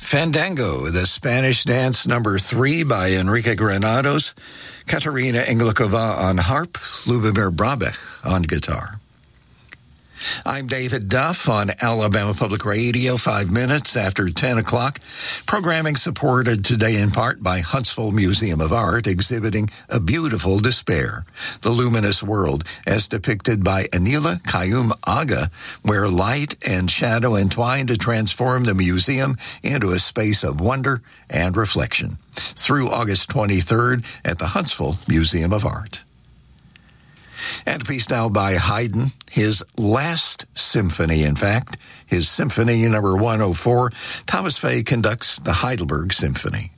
Fandango, the Spanish dance number 3 by Enrique Granados, Katarina Englikova on harp, Lubomir Brabech on guitar. I'm David Duff on Alabama Public Radio, 5 minutes after 10 o'clock. Programming supported today in part by Huntsville Museum of Art, exhibiting A Beautiful Despair, the luminous world as depicted by Anila Kayum Aga, where light and shadow entwine to transform the museum into a space of wonder and reflection. Through August 23rd at the Huntsville Museum of Art. And a piece now by Haydn, his last symphony, in fact, his Symphony number 104. Thomas Fay conducts the Heidelberg Symphony.